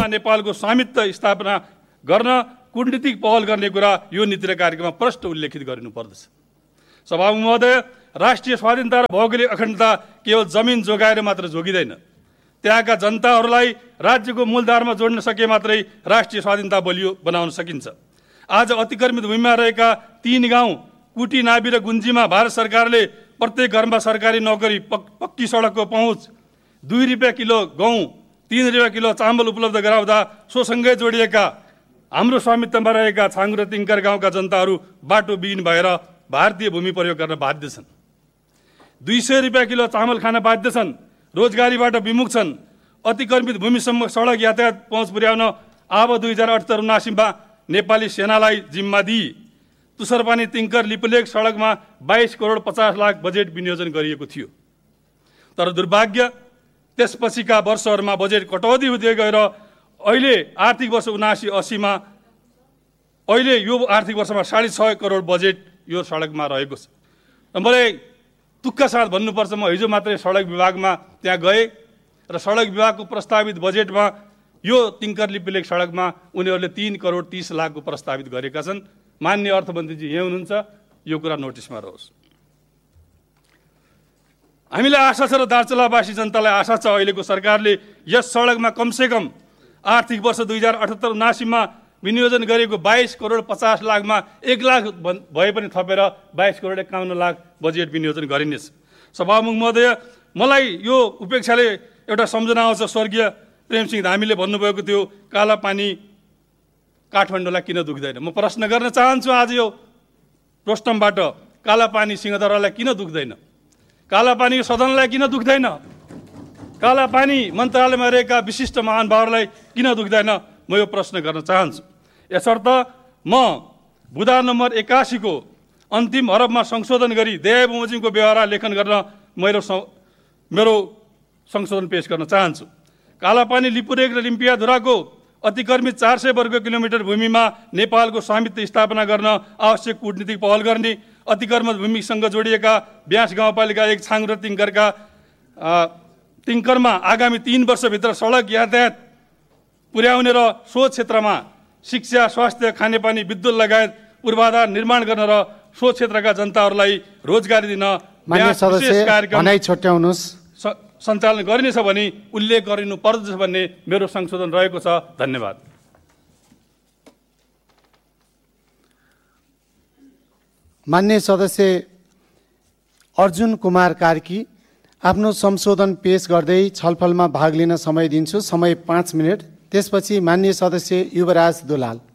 नेपालको स्वामित्व स्थापना गर्न कूटनीतिक पहल गर्ने कुरा यो नीति र कार्यक्रममा प्रष्ट उल्लेखित गरिनुपर्दछ। सभामुख महोदय, राष्ट्रिय स्वाधीनता र भौगोलिक अखण्डता केवल जमिन जोगाएर मात्र जोगिँदैन। त्यहाँका जनताहरूलाई राज्यको मूलधारमा जोड्न सके मात्रै राष्ट्रिय स्वाधीनता बलियो बनाउन सकिन्छ। आज अतिक्रमित भूमिमा रहेका 3 गाउँ कुटी, नाबी र गुन्जीमा भारत सरकारले प्रत्येक घरमा सरकारी नोकरी, पक्की सडकको पहुँच, 2 रुपियाँ किलो गहुँ, 3 रुपियाँ किलो चामल उपलब्ध गराउँदा सोसँगै जोडिएका हाम्रो स्वामित्वमा रहेका छाङ्गु र तिङ्कर गाउँका जनताहरू बाटोविहीन भएर भारतीय भूमि प्रयोग गर्न बाध्य छन्। 200 रुपियाँ किलो चामल खान बाध्य छन्, रोजगारीबाट विमुख छन्। अतिक्रमित भूमिसम्म सडक यातायात पहुँच पुर्याउन अब 2078-79मा नेपाली सेनालाई जिम्मा दिई तुसरपानी तिङ्कर लिपुलेक सडकमा 22 करोड 50 लाख बजेट विनियोजन गरिएको थियो। तर दुर्भाग्य त्यसपछिका वर्षहरूमा बजेट कटौती हुँदै गएर अहिले आर्थिक वर्ष 79-80मा अहिले यो आर्थिक वर्षमा 6.5 करोड बजेट यो सडकमा रहेको छ। मैले दुःखका साथ भन्नुपर्छ, म हिजो मात्रै सडक विभागमा त्यहाँ गएँ र सडक विभागको प्रस्तावित बजेटमा यो तिङ्कर लिपुलेक सडकमा उनीहरूले 3 करोड 30 लाखको प्रस्तावित गरेका छन्। माननीय अर्थमन्त्रीजी यहाँ हुनुहुन्छ, यो कुरा नोटिसमा रहोस्। हामीलाई आशा छ र दार्चुलावासी जनतालाई आशा छ अहिलेको सरकारले यस सडकमा कमसेकम आर्थिक वर्ष 2078-79मा विनियोजन गरेको 22 करोड 50 लाखमा 1 लाख भए पनि थपेर 22 करोड 51 लाख बजेट विनियोजन गरिनेछ। सभामुख महोदय, मलाई यो उपेक्षाले एउटा सम्झना आउँछ, स्वर्गीय प्रेमसिंह धामीले भन्नुभएको थियो कालापानी काठमाडौँलाई किन दुख्दैन। म प्रश्न गर्न चाहन्छु आज यो रोस्टमबाट, कालापानी सिंहदरबारलाई किन दुख्दैन? कालापानी सदनलाई किन दुख्दैन? कालापानी मन्त्रालयमा रहेका विशिष्ट महानुभावहरूलाई किन दुख्दैन? म यो प्रश्न गर्न चाहन्छु। यसर्थ म बुधा नम्बर 81 को अन्तिम हरफमा संशोधन गरी दया बमोजिमको व्यवहार लेखन गर्न मेरो संशोधन पेश गर्न चाहन्छु। कालापानी लिपुलेक र लिम्पियाधुराको अतिक्रमित 400 वर्ग किलोमिटर भूमिमा नेपालको स्वामित्व स्थापना गर्न आवश्यक कूटनीतिक पहल गर्ने, अतिक्रमित भूमिसँग जोडिएका ब्यास गाउँपालिका 1 छाङ्गु र तिङ्करमा आगामी 3 वर्षभित्र सडक यातायात पुर्याउने र सो क्षेत्रमा शिक्षा, स्वास्थ्य, खानेपानी, विद्युत लगायत पूर्वाधार निर्माण गर्न र सो क्षेत्रका जनताहरूलाई रोजगारी दिन विशेष कार्यक्रम सञ्चालन गरिनेछ भनी उल्लेख गरिनु पर्दछ भन्ने मेरो संशोधन रहेको छ। धन्यवाद। माननीय सदस्य अर्जुन कुमार कार्की, आफ्नो संशोधन पेश गर्दै छलफलमा भाग लिन समय दिन्छु। समय 5 मिनट। त्यसपछि माननीय सदस्य युवराज दुलाल।